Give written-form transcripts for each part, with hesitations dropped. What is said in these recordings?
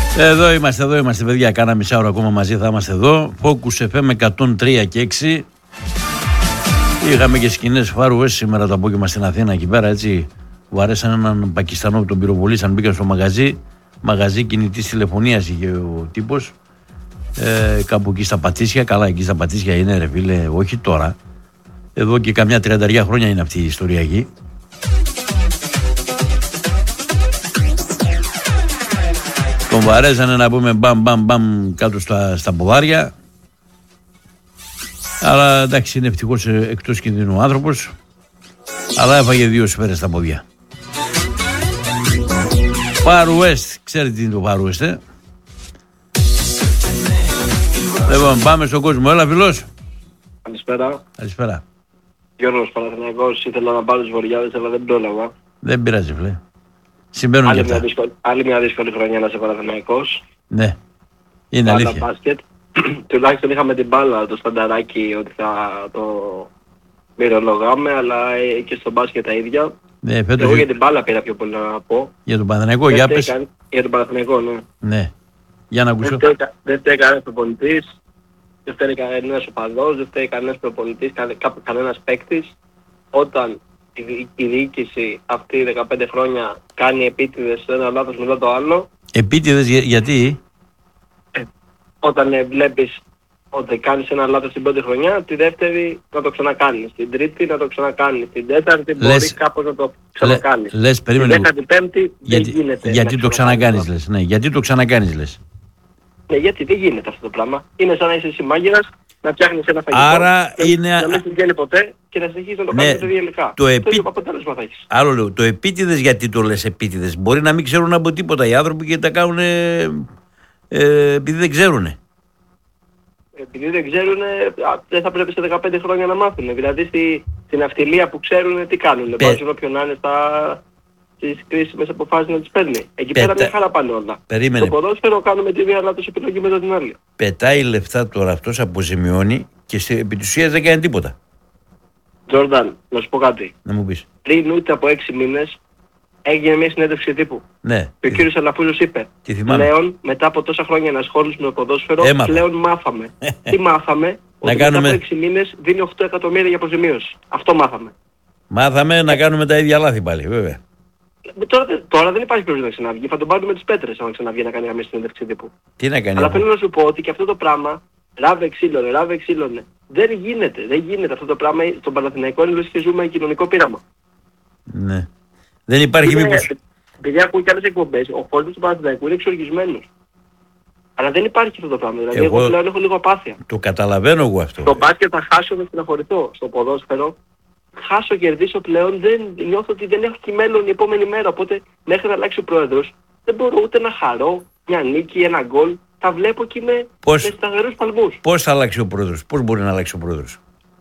Εδώ είμαστε παιδιά, κάνα μισά ώρα ακόμα μαζί θα είμαστε εδώ. Focus FM 103 και 6. Είχαμε και σκηνές Far West σήμερα το απόγευμα στην Αθήνα εκεί πέρα, έτσι. Βαρέσαν έναν Πακιστανό που τον πυροβολήσαν, μπήκαν στο μαγαζί κινητής τηλεφωνίας είχε ο τύπος. Κάπου εκεί στα Πατήσια, καλά εκεί στα Πατήσια είναι ρε φίλε, όχι τώρα. Εδώ και καμιά 30 χρόνια είναι αυτή η ιστορία εκεί. Τον βαρέσανε να πούμε μπαμ κάτω στα ποδάρια. Αλλά εντάξει, είναι ευτυχώς εκτός κινδύνου ο άνθρωπος. Αλλά έφαγε 2 σφαίρες στα πόδια. Far West, ξέρετε τι είναι το Far West, Λοιπόν, πάμε στον κόσμο. Έλα φίλος. Καλησπέρα. Γιώργος Παναθηναϊκός, ήθελα να πάρω τους Βορειάδες αλλά δεν πρόλαβα. Δεν πειράζει φίλε. Συμβαίνουν και αυτά. Άλλη μια δύσκολη χρονιά να είσαι Παναθηναϊκός. Ναι, είναι Μπάλα, αλήθεια. μπάσκετ. Τουλάχιστον είχαμε την μπάλα, το στανταράκι ότι θα το μυρολογάμε, αλλά και στο μπάσκετ τα ίδια. Ναι, φέτος... Εγώ για την μπάλα πήρα πιο πολύ να πω. Για τον Παναθηναϊκό, για πες. Για τον Παναθηναϊκό, ναι. Ναι, για να ακούσω. Δεν φταίει κανένας προπονητής, δεν φταίει κανένας οπαδός, δεν φταίει κανένας προπονητής, κανένας παίκτης. Όταν η διοίκηση αυτή 15 χρόνια κάνει επίτηδες ένα λάθος μετά το άλλο. Επίτηδες γιατί? Όταν βλέπεις ότι κάνεις ένα λάθος την πρώτη χρονιά, τη δεύτερη να το ξανακάνεις, την τρίτη να το ξανακάνεις, την τέταρτη μπορεί κάπως να το ξανακάνεις. Λες, περίμενε. Την δέκατη πέμπτη δεν γίνεται. Γιατί το ξανακάνεις λες, ναι, γιατί το ξανακάνεις λες. Ναι, γιατί δεν γίνεται αυτό το πράγμα. Είναι σαν να είσαι εσύ μάγειρας, να φτιάχνεις ένα φαγητό, άρα είναι... να μην συγγένει ποτέ και να συνεχίσεις να το κάνεις με υλικά. Το ίδιο αποτέλεσμα θα έχεις. Άλλο λέω, το επίτηδες γιατί το λες επίτηδες. Μπορεί να μην ξέρουν από τίποτα οι άνθρωποι και τα κάνουν επειδή δεν ξέρουν. Επειδή δεν ξέρουν, δεν θα πρέπει σε 15 χρόνια να μάθουν. Δηλαδή στην αυτιλία που ξέρουν τι κάνουν. Βάζουν όποιον να είναι στις κρίσιμες αποφάσεις να τις παίρνει. Εκεί πέρα μια χαρά πάνε όλα. Περίμενε. Στο ποδόσφαιρο κάνουμε τη μία λάθος επιλογή μετά την άλλη. Πετάει λεφτά τώρα αυτός, αποζημιώνει και επί της ουσίας δεν κάνει τίποτα. Τζόρνταν, να σου πω κάτι. Να μου πεις. Πριν ούτε από 6 μήνες έγινε μια συνέντευξη τύπου. Ναι. Και ο κύριος Αλαφούζος είπε, πλέον μετά από τόσα χρόνια ενασχόληση με το ποδόσφαιρο, πλέον μάθαμε. Τι μάθαμε? Ότι μετά από 6 μήνες δίνει 8 εκατομμύρια για αποζημίωση. Αυτό μάθαμε. Μάθαμε να κάνουμε τα ίδια λάθη πάλι, βέβαια. Τώρα δεν υπάρχει περίπτωση να ξαναβγεί. Θα τον πάρουμε με τις πέτρες αν ξαναβγεί να κάνει μια συνέντευξη τύπου. Τι να κάνει? Αλλά θέλω να σου πω ότι και αυτό το πράγμα ράβε ξύλωνε. Δεν γίνεται αυτό το πράγμα. Στον Παναθηναϊκό είναι και ζούμε κοινωνικό πείραμα. Ναι. Δεν υπάρχει μήπως... Επειδή ακούω και άλλες εκπομπές, ο κόσμος του Παναθηναϊκού είναι εξοργισμένος. Αλλά δεν υπάρχει αυτό το πράγμα. Δηλαδή εγώ πλέον έχω λίγο απάθεια. Το καταλαβαίνω εγώ αυτό. Στο μπάσκετ θα χάσω με στεναχωρηθώ. Στο ποδόσφαιρο χάσω, κερδίσω πλέον, νιώθω ότι δεν έχω και μέλλον η επόμενη μέρα. Οπότε μέχρι να αλλάξει ο πρόεδρος δεν μπορώ ούτε να χαρώ μια νίκη, ένα γκολ. Τα βλέπω και είμαι με σταθερούς παλμούς. Πώς θα αλλάξει ο πρόεδρος, πώς μπορεί να αλλάξει ο πρόεδρος?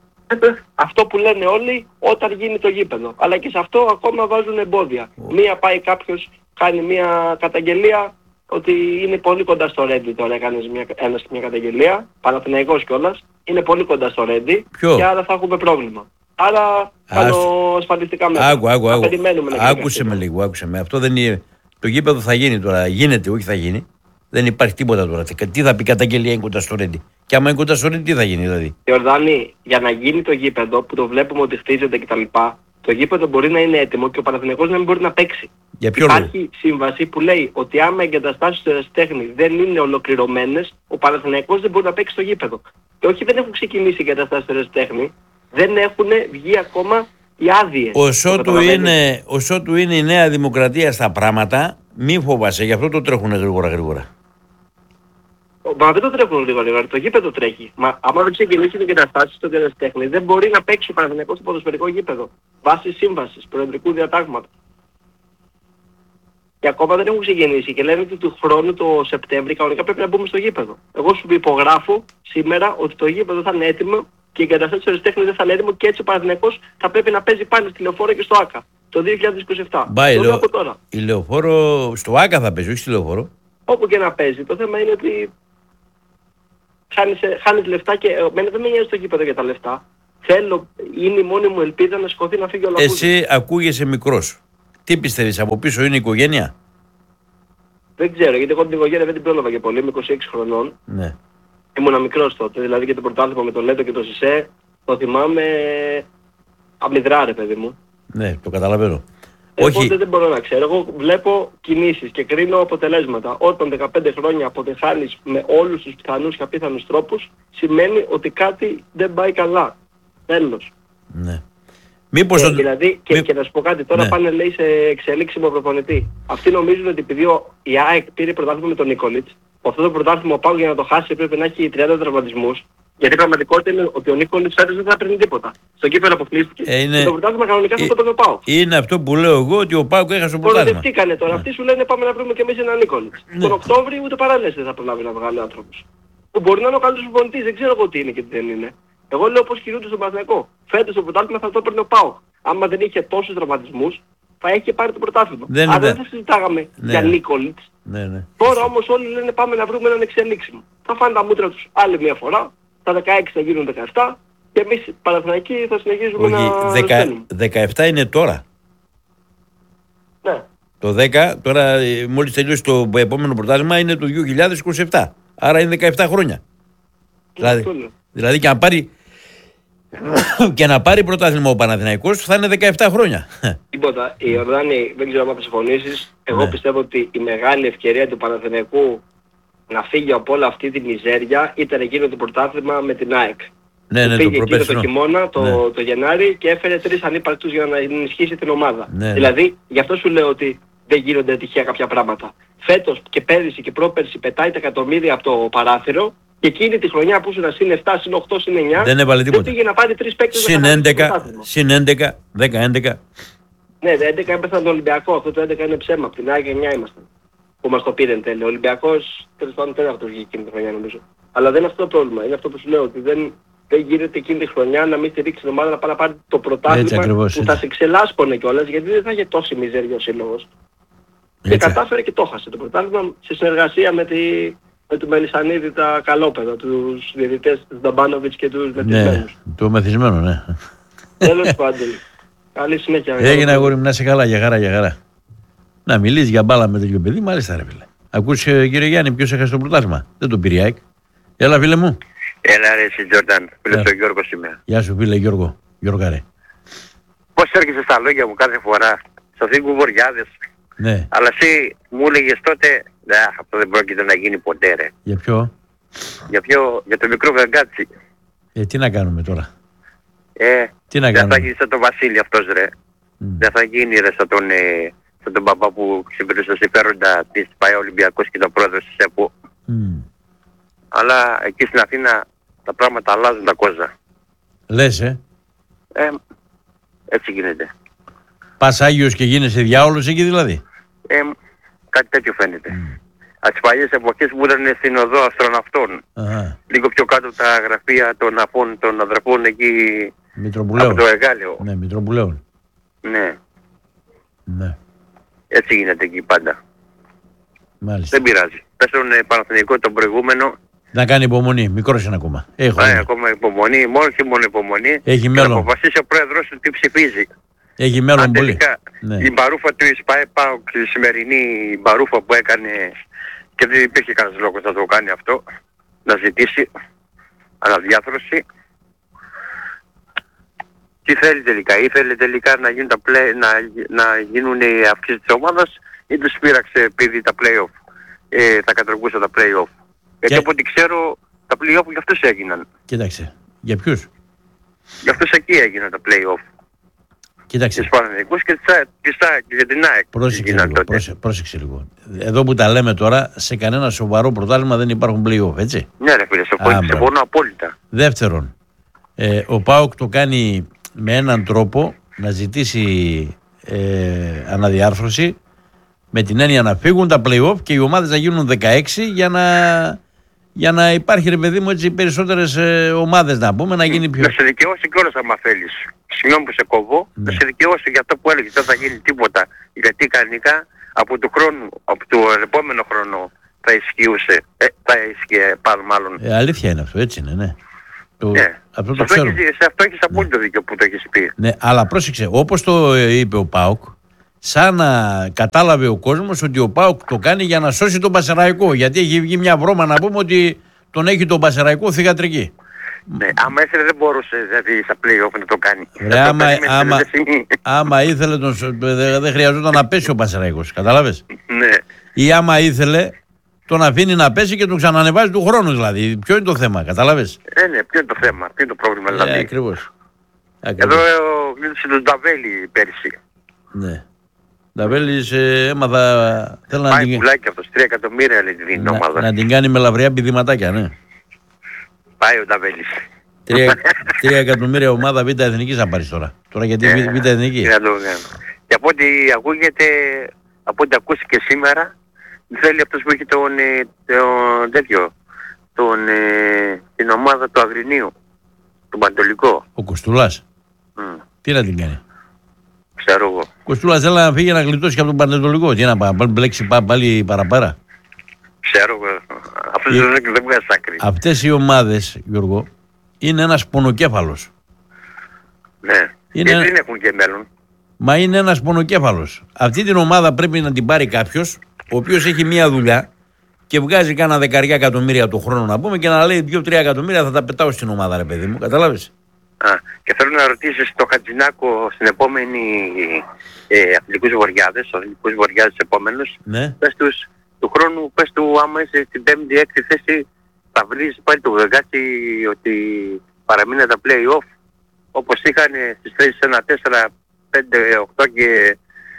Αυτό που λένε όλοι όταν γίνει το γήπεδο. Αλλά και σε αυτό ακόμα βάζουν εμπόδια. Μία πάει κάποιος, κάνει μια καταγγελία ότι είναι πολύ κοντά στο Ρέντι. Τώρα έκανε μια καταγγελία, Παναθηναϊκός κιόλας, είναι πολύ κοντά στο Ρέντι και άρα θα έχουμε πρόβλημα. Άρα κάνω ασφαλιστικά μέτρα. Άκουσε με λίγο. Αυτό δεν είναι... Το γήπεδο θα γίνει τώρα, γίνεται, όχι θα γίνει. Δεν υπάρχει τίποτα τώρα. Τι θα πει καταγγελία είναι κοντά στο Ρέντι? Και άμα είναι κοντά στο Ρέντι, τι θα γίνει δηλαδή? Ιορδάνη, για να γίνει το γήπεδο που το βλέπουμε ότι χτίζεται κτλ. Το γήπεδο μπορεί να είναι έτοιμο και ο Παναθηναϊκός να μην μπορεί να παίξει. Υπάρχει σύμβαση που λέει ότι άμα οι εγκαταστάσεις του ερασιτέχνη δεν είναι ολοκληρωμένες, ο Παναθηναϊκός δεν μπορεί να παίξει στο γήπεδο. Και όχι, δεν έχουν ξεκινήσει οι εγκαταστάσεις του ερασιτέχνη, δεν έχουν βγει ακόμα οι άδειες. Όσο του είναι η Νέα Δημοκρατία στα πράγματα, μη φοβάσαι, γι' αυτό το τρέχουν γρήγορα. Μα δεν το τρέχουν γρήγορα, το γήπεδο τρέχει. Μα άμα δεν ξεκινήσει την εγκαταστάσεις του ερασιτέχνη, δεν μπορεί να παίξει ο Παναθηναϊκός στο ποδοσφαιρικό γήπεδο. Βάσει σύμβασης, προεδρικού διατάγματος. Και ακόμα δεν έχουν ξεκινήσει και λένε ότι του χρόνου το Σεπτέμβρη κανονικά πρέπει να μπούμε στο γήπεδο. Εγώ σου υπογράφω σήμερα ότι το γήπεδο θα είναι έτοιμο και η εγκαταστάσεις του ερασιτέχνη δεν θα είναι έτοιμο και έτσι ο Παναθηναϊκός θα πρέπει να παίζει πάλι στη Λεωφόρο και στο ΆΚΑ το 2027. Η Λεωφόρο στο ΆΚΑ θα παίζει, όχι στη Λεωφόρο. Όπου και να παίζει. Το θέμα είναι ότι χάνεις λεφτά και εμένα δεν με νοιάζει το γήπεδο για τα λεφτά. Είναι η μόνη μου ελπίδα να σηκωθεί να φύγει ο Λαφούζος. Εσύ ακούγεσαι μικρός. Τι πιστεύεις, από πίσω είναι η οικογένεια? Δεν ξέρω, γιατί εγώ την οικογένεια δεν την πρόλαβα και πολύ, είμαι 26 χρονών. Ναι. Ήμουν μικρός τότε, δηλαδή και το πρωτάθλημα με το Λέντο και το Σισέ, το θυμάμαι αμυδρά ρε παιδί μου. Ναι, το καταλαβαίνω. Οπότε δεν μπορώ να ξέρω. Εγώ βλέπω κινήσεις και κρίνω αποτελέσματα. Όταν 15 χρόνια αποτεχάνεις με όλους τους πιθανούς και απίθανους τρόπους, σημαίνει ότι κάτι δεν πάει καλά. Τέλος. Ναι. Μήπως δηλαδή, και να σου πω κάτι, τώρα πάνε λέει σε εξελίξιμο προπονητή. Αυτοί νομίζουν ότι επειδή η ΑΕΚ πήρε πρωτάθλημα με τον Νίκολιτς, αυτό το πρωτάθλημα ο ΠΑΟΚ για να το χάσει πρέπει να έχει 30 τραυματισμούς. Γιατί η πραγματικότητα είναι ότι ο Νίκολιτς φέτος δεν θα παίρνει τίποτα. Στο κήπεδο αποκλείστηκε. Και το πρωτάθλημα κανονικά θα το παίρνει ο ΠΑΟΚ. Είναι αυτό που λέω εγώ, ότι ο ΠΑΟΚ έχασε το πρωτάθλημα. Κοροδευτήκανε τώρα. Αυτοί σου λένε πάμε να βρούμε και εμείς έναν Νίκολιτς. Τον Οκτώβριο ούτε παράλληλες δεν θα προλάβει να βγάλει ο άνθρωπος. Που μπορεί να είναι ο καλύτερος προπονητής, δεν ξέρω εγώ τι είναι και τι δεν είναι. Εγώ λέω πως κινούνται στον Παναθηναϊκό. Φέτος το πρωτάθλημα θα το παίρνει ο ΠΑΟΚ. Άμα δεν είχε τόσους τραυματισμούς, θα είχε πάρει το πρωτάθλημα. Άρα δεν θα συζητάγαμε για Νίκολιτς. Τώρα όμως όλοι λένε πάμε να βρούμε έναν εξελίξιμο. Θα φάνε τα μούτρα τους άλλη μια φορά, τα 16 θα γίνουν 17 και εμείς Παναθηναϊκοί θα συνεχίζουμε να ρεσταίνουμε. 17 είναι τώρα. Ναι. Το 10, τώρα μόλις τελειώσει το επόμενο πρωτάθλημα είναι το 2027. Άρα είναι 17 χρόνια. Δηλαδή και να πάρει πρωτάθλημα ο Παναθηναϊκός θα είναι 17 χρόνια. Τίποτα. Η Ιορδάνη, δεν ξέρω αν θα συμφωνήσεις, εγώ πιστεύω ότι η μεγάλη ευκαιρία του Παναθηναϊκού να φύγει από όλη αυτή τη μιζέρια ήταν εκείνο το πρωτάθλημα με την ΑΕΚ. Ναι, πήγε εκείνο το χειμώνα, το Γενάρη και έφερε 3 ανύπαρκτους για να ενισχύσει την ομάδα. Δηλαδή, γι' αυτό σου λέω ότι δεν γίνονται τυχαία κάποια πράγματα. Φέτος και πέρυσι και πρόπερσι πετάει τα εκατομμύρια από το παράθυρο και εκείνη τη χρονιά που ήσουν συν 7, συν 8, συν 9 δεν έβαλε τίποτα. Δεν πήγε να πάρει 3 παίκτες συν 11, 10-11. Ναι, 11 έπεσαν τον Ολυμπιακό, αυτό το 11 είναι ψέμα, από την ΑΕΚ 9 ήμασταν. Που μας το πήρε εν τέλει. Ο Ολυμπιακός τέλος πάντων τέταρτος βγήκε εκείνη τη χρονιά νομίζω. Αλλά δεν είναι αυτό το πρόβλημα, είναι αυτό που σου λέω ότι δεν γίνεται εκείνη τη χρονιά να μην στηρίξει την ομάδα να πάει να πάρει το πρωτάθλημα που θα σε ξελάσπωνε κιόλας γιατί δεν θα είχε τόση μιζέρια ο σύλλογος. Και κατάφερε και το χάσε το πρωτάθλημα σε συνεργασία με του Μελισσανίδη τα καλόπεδα, τους διαιτητές του Νταμπάνοβιτς και τους μεθυσμένους. Ναι, το μεθυσμένο, ναι. Τέλος πάντων. Καλή συνέχεια. Έγινε αγόρι μου, να είσαι καλά, για χαρά. Να μιλήσεις για μπάλα με τέτοιο παιδί, μάλιστα ρε φίλε. Ακούς κύριε Γιάννη, ποιος έχασε το πρωτάθλημα. Δεν τον πήρε η ΑΕΚ. Έλα φίλε μου. Έλα ρε εσύ Τζορντάν, φίλε το Γιώργο σήμερα. Γεια σου φίλε Γιώργο, ρε. Πώς έρχεσαι στα λόγια μου κάθε φορά, στο θήκου Βοριάδες. Ναι. Αλλά εσύ μου έλεγες τότε, αυτό δεν πρόκειται να γίνει ποτέ ρε. Για ποιο? Για το μικρό Γαγκάτσι. Τι να κάνουμε τώρα. Τι να δεν κάνουμε. Θα γίνει σαν τον Βασίλη αυτός ρε. Δεν θα γίνει ρε σαν τον παπά που ξεπηρούσε συμφέροντα της ΠΑΕ Ολυμπιακός και τον πρόεδρος της ΕΠΟ. Αλλά εκεί στην Αθήνα τα πράγματα αλλάζουν τα κόζα. Λες έτσι γίνεται. Πας Άγιος και γίνεσαι διάολος εκεί δηλαδή. Κάτι τέτοιο φαίνεται. Από τις παλιές εποχές που ήταν στην οδό αστροναυτών. Λίγο πιο κάτω τα γραφεία των αφών, των αδερφών εκεί από το Εγάλεο. Ναι, Μητροπουλαίων. Ναι. Έτσι γίνεται εκεί πάντα. Μάλιστα. Δεν πειράζει. Πες τον Παναθηναϊκό τον προηγούμενο. Να κάνει υπομονή, μικρός είναι ακόμα. Ακόμα υπομονή, όχι μόνο υπομονή. Έχει μέλλον. Να αποφασίσει ο πρόεδρος του τι ψηφίζει. Έχει μέλλον πολύ. Η μπαρούφα του ΙΣΠΑΕ ΠΑΟΚ, η σημερινή μπαρούφα που έκανε και δεν υπήρχε κανένας λόγος να το κάνει αυτό, να ζητήσει αναδιάθρωση. Τι θέλει τελικά, ήθελε τελικά να γίνουν, να γίνουν οι αυξήσεις της ομάδας ή τους πείραξε επειδή τα play-off, τα καταργούσε τα play-off. Γιατί από ό,τι ξέρω τα play-off για αυτούς έγιναν. Κοίταξε, για ποιους? Για αυτούς εκεί έγιναν τα play-off. Κοίταξε. Τις Παναθηναϊκούς και για την ΑΕΚ. Πρόσεξε λίγο. Εδώ που τα λέμε τώρα, σε κανένα σοβαρό πρωτάθλημα δεν υπάρχουν play-off, έτσι. Ναι ρε φίλε, συμφωνώ απόλυτα. Δεύτερον, ο ΠΑΟΚ το κάνει με έναν τρόπο να ζητήσει αναδιάρθρωση με την έννοια να φύγουν τα play-off και οι ομάδες να γίνουν 16 για να υπάρχει ρε παιδί μου έτσι περισσότερες ομάδες να πούμε να γίνει πιο... Να σε δικαιώσει κιόλας άμα θέλεις. Συγγνώμη που σε κόβω, να σε δικαιώσει για αυτό που έλεγες, δεν θα γίνει τίποτα. Γιατί κανονικά από του χρόνου, από το επόμενο χρόνο θα ισχύουσε, θα ισχύε πάνω μάλλον. Αλήθεια είναι αυτό, έτσι είναι, ναι. Αυτό το ξέρω. Σε αυτό έχεις απόλυτο δίκιο που το έχεις πει. Ναι, αλλά πρόσεξε, όπως το είπε ο ΠΑΟΚ, σαν να κατάλαβε ο κόσμος ότι ο ΠΑΟΚ το κάνει για να σώσει τον Πασεραϊκό. Γιατί έχει βγει μια βρώμα να πούμε ότι τον έχει τον Πασεραϊκό θυγατρική. Ναι, άμα ήθελε δεν μπορούσε δηλαδή στα play-off να το κάνει. Άμα ήθελε δεν χρειαζόταν να πέσει ο Πασεραϊκός, κατάλαβες. Ναι. Ή άμα ήθελε τον αφήνει να πέσει και τον ξανανεβάζει του χρόνου δηλαδή. Ποιο είναι το θέμα, κατάλαβες. Ναι, ποιο είναι το θέμα, ποιο είναι το πρόβλημα δηλαδή. Ακριβώς. Εδώ κλείδωσε τον Νταβέλη πέρυσι. Ναι. Νταβέλης έμαθα... Πάει πουλάκι αυτός, 3 εκατομμύρια λέει την ομάδα. Να την κάνει με λαβριά πηδηματάκια, ναι. Πάει ο Νταβέλης. 3 εκατομμύρια ομάδα Β' Εθνικής θα πάρεις τώρα. Τώρα γιατί Β' Εθνική. Και από ό,τι ακούγεται, από ό,τι ακούστηκε σήμερα, θέλει αυτός που έχει την ομάδα του Αγρινίου, τον Παντολικό. Ο Κοστούλας. Τι να την κάνει. Ξέρω εγώ. Ο Κοστούλας θέλει να φύγει να γλιτώσει και από τον Παντολικό. Τι να μπλέξει πάλι παραπέρα. Ξέρω εγώ. Αυτός δεν βγάζει άκρη. Αυτές οι ομάδες, Γιώργο, είναι ένας πονοκέφαλος. Ναι. Γιατί δεν έχουν και μέλλον. Μα είναι ένας πονοκέφαλος. Αυτή την ομάδα πρέπει να την πάρει κάποιος, ο οποίος έχει μία δουλειά και βγάζει κάνα 10 εκατομμύρια το χρόνο να πούμε και να λέει 2-3 εκατομμύρια θα τα πετάω στην ομάδα, ρε παιδί μου. Καταλάβεις. Και θέλω να ρωτήσεις το Χατζηνάκο στην επόμενη αθλητικούς βοριάδες, στους αθλητικούς βοριάδες επόμενους. Ναι. Πες τους του χρόνου, πες του άμα είσαι στην 5η-6η θέση θα βρεις πάλι το γεγάτσι ότι παραμείνει τα play-off όπως είχαν στις θέσεις 1-4, 5-8 και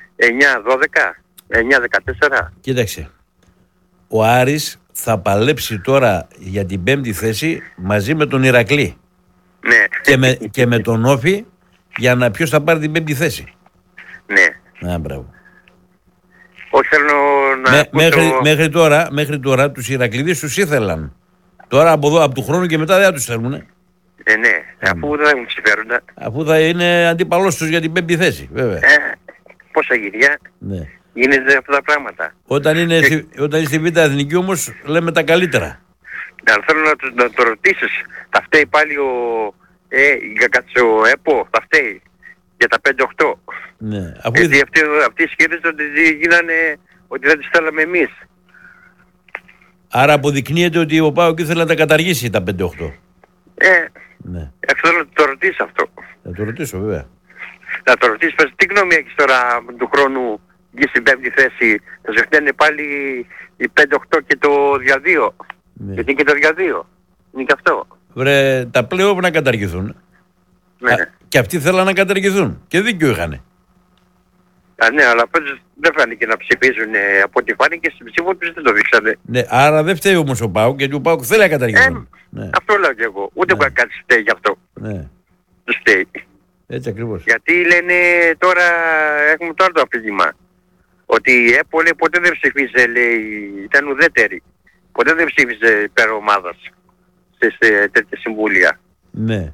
9-12, 9-14. Κοίταξε. Ο Άρης θα παλέψει τώρα για την 5η θέση μαζί με τον Ηρακλή. Ναι. Και με τον Όφη για να ποιος θα πάρει την 5η θέση. Ναι. Μπράβο. Όχι θέλω να μέχρι τώρα τους Ηρακλήδες τους ήθελαν. Τώρα από του χρόνου και μετά δεν τους θέλουν. Ναι, αφού δεν έχουν συμφέροντα. Αφού θα είναι αντίπαλός τους για την 5η θέση, βέβαια. Πόσα γυριά. Ναι. Γίνεται αυτά τα πράγματα. Όταν είναι στη Β' Εθνική όμως λέμε τα καλύτερα. Θέλω να το ρωτήσεις. Θα φταίει πάλι ο ΕΠΟ, θα φταίει για τα 5-8. Ναι. Γιατί αυτοί ισχυρίζονται ότι γίνανε, ότι δεν τις θέλαμε εμείς. Άρα αποδεικνύεται ότι ο ΠΑΟΚ ήθελε να τα καταργήσει τα 5-8. Ναι. Θέλω να το ρωτήσεις αυτό. Θα το ρωτήσω βέβαια. Να το ρωτήσεις, τι γνώμη έχεις τώρα του χρόνου βγει στην 5η θέση, θα σε φταίνε πάλι οι 5-8 και το διαδύο. Ναι. Γιατί και το διαδύο. Είναι και αυτό. Βρε, τα play-off να καταργηθούν. Ναι. Και αυτοί θέλαν να καταργηθούν. Και δίκιο είχανε. Ναι, αλλά δεν φάνηκε να ψηφίζουν από ό,τι φάνηκε στην ψήφο τους δεν το δείξανε. Ναι, άρα δεν φταίει όμως ο ΠΑΟΚ, γιατί ο ΠΑΟΚ θέλει να καταργηθούν. Ναι. Αυτό λέω και εγώ. Ούτε που κάτι φταίει γι' αυτό. Ναι. Τους φταίει. Έτσι ακριβώς. Γιατί λένε τώρα, έχουμε τώρα το αφήγημα. Ότι η ΕΠΟ λέει ποτέ δεν ψηφίσε, λέει, ήταν ουδέτερη. Ποτέ δεν ψήφισε υπέρ ομάδας σε τέτοια συμβούλια. Ναι.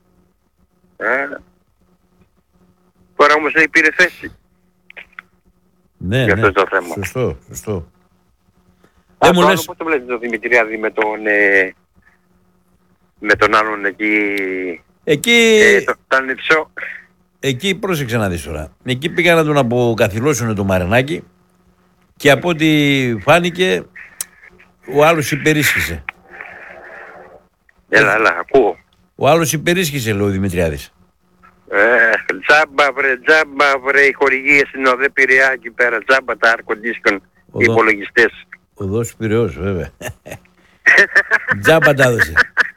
Τώρα όμως λέει πήρε θέση. Ναι, για αυτό το θέμα. Σωστό. Πώς το βλέπεις το Δημητριάδη με τον άλλον εκεί τον Νηψό. Εκεί πρόσεξε να δεις τώρα. Εκεί πήγαν να τον αποκαθιλώσουν το Μαρινάκι και από ό,τι φάνηκε ο άλλος υπερίσχυσε. Έλα, ακούω. Ο άλλος υπερίσχυσε, λέει ο Δημητριάδης. Τζάμπα βρε, οι χορηγίες στην ΟΔΕ Πειραιά εκεί πέρα, τζάμπα τα air condition, οι υπολογιστές. Οδός Πειραιώς, βέβαια. Τζάμπα τα έδωσε.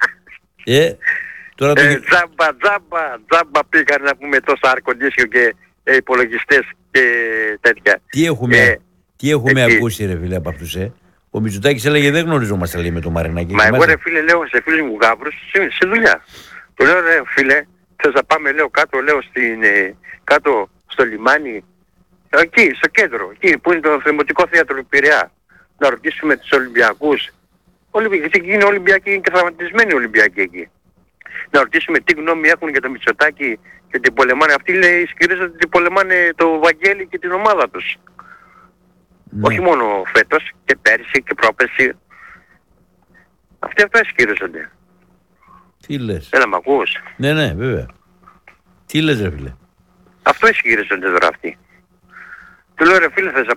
Τζάμπα πήγαν να πούμε τόσα air condition και υπολογιστές και τέτοια. Τι έχουμε ακούσει ρε φίλε από αυτούς, Ο Μητσοτάκης έλεγε δεν γνωριζόμαστε λέει με το Μαρινάκι. Μα εγώ ρε φίλε λέω σε φίλους μου γάβρους σε δουλειά. Του λέω ρε φίλε, θες να πάμε λέω κάτω, λέω κάτω στο λιμάνι, εκεί στο κέντρο, εκεί που είναι το Δημοτικό Θέατρο του Πειραιά, να ρωτήσουμε τους Ολυμπιακούς. Γιατί είναι Ολυμπιακοί, είναι και τραυματισμένοι Ολυμπιακοί εκεί. Να ρωτήσουμε τι γνώμη έχουν για το Μητσοτάκη και την πολεμάνε. Αυτοί λέει ισχυρίζονται ότι την πολεμάνε το Βαγγέλη και την ομάδα τους. Ναι. Όχι μόνο φέτος και πέρσι και πρόπερσι. Αυτοί αυτά ισχυρίζονται. Τι λες. Έλα μ' ακούς. Ναι, βέβαια. Τι λες ρε φίλε. Αυτό ισχυρίζονται τώρα αυτοί. Του λέω ρε φίλε, θες να